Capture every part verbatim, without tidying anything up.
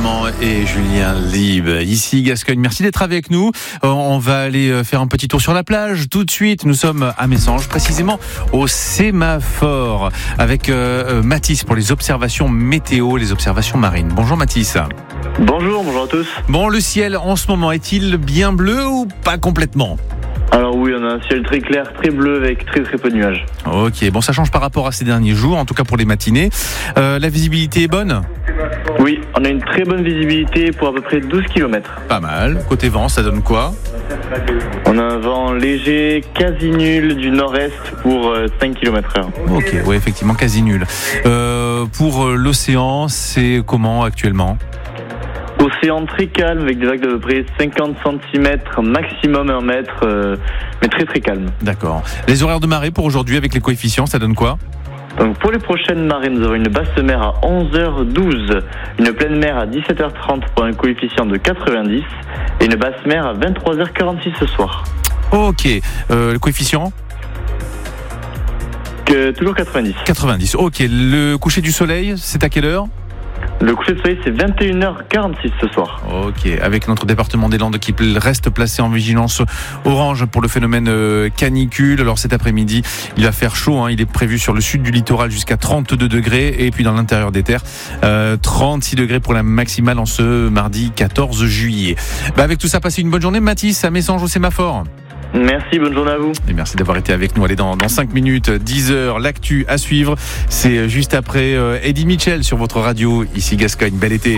Normand et Julien Lieb. Ici Gascogne, merci d'être avec nous. On va aller faire un petit tour sur la plage tout de suite. Nous sommes à Messanges, précisément au sémaphore, avec euh, Mathis pour les observations météo, les observations marines. Bonjour Mathis. Bonjour, bonjour à tous. Bon, le ciel en ce moment est-il bien bleu ou pas complètement ? Alors oui, on a un ciel très clair, très bleu avec très très peu de nuages. Ok, bon ça change par rapport à ces derniers jours, en tout cas pour les matinées. Euh, la visibilité est bonne ? Oui, on a une très bonne visibilité pour à peu près douze kilomètres. Pas mal. Côté vent, ça donne quoi ? On a un vent léger, quasi nul du nord-est pour cinq kilomètres heure. Ok, oui, effectivement, quasi nul. Euh, pour l'océan, c'est comment actuellement ? Océan très calme avec des vagues d'à peu près cinquante centimètres, maximum un mètre, euh, mais très très calme. D'accord. Les horaires de marée pour aujourd'hui avec les coefficients, ça donne quoi ? Donc pour les prochaines marées, nous aurons une basse mer à onze heures douze, une pleine mer à dix-sept heures trente pour un coefficient de quatre-vingt-dix et une basse mer à vingt-trois heures quarante-six ce soir. Ok. Euh, le coefficient ? Que, toujours quatre-vingt-dix. quatre-vingt-dix. Ok. Le coucher du soleil, c'est à quelle heure ? Le coucher de soleil, c'est vingt et une heures quarante-six ce soir. Ok, avec notre département des Landes qui reste placé en vigilance orange pour le phénomène canicule. Alors cet après-midi, il va faire chaud, hein. Il est prévu sur le sud du littoral jusqu'à trente-deux degrés et puis dans l'intérieur des terres, euh, trente-six degrés pour la maximale en ce mardi quatorze juillet. Bah avec tout ça, passez une bonne journée. Mathis, à Messanges au sémaphore. Merci, bonne journée à vous. Et merci d'avoir été avec nous. Allez, dans, dans cinq minutes, dix heures, l'actu à suivre. C'est juste après euh, Eddie Mitchell sur votre radio. Ici Gascogne, bel été.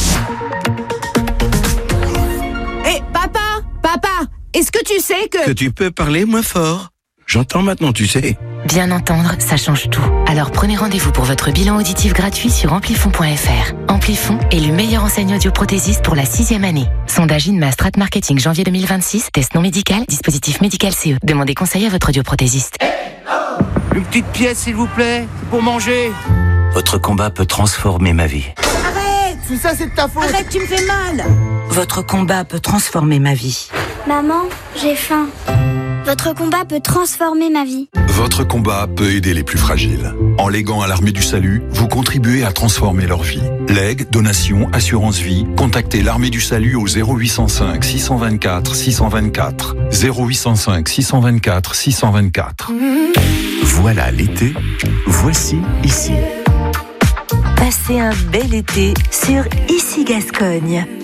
Hé, hey, papa, papa, est-ce que tu sais que... Que tu peux parler moins fort. J'entends maintenant, tu sais. Bien entendre, ça change tout. Alors prenez rendez-vous pour votre bilan auditif gratuit sur amplifon point f r. Amplifon, élu meilleur enseigne audioprothésiste pour la sixième année. Sondage INMA Strat Marketing janvier deux mille vingt-six. Test non médical, dispositif médical C E. Demandez conseil à votre audioprothésiste. Une petite pièce, s'il vous plaît, pour manger. Votre combat peut transformer ma vie. Arrête, tout ça c'est de ta faute. Arrête, tu me fais mal. Votre combat peut transformer ma vie. Maman, j'ai faim. Votre combat peut transformer ma vie. Votre combat peut aider les plus fragiles. En léguant à l'Armée du Salut, vous contribuez à transformer leur vie. Legs, donations, assurance vie, contactez l'Armée du Salut au zéro huit cent cinq six cent vingt-quatre six cent vingt-quatre. zéro huit cent cinq six cent vingt-quatre six cent vingt-quatre. Voilà l'été, voici ici. Passez un bel été sur Ici Gascogne.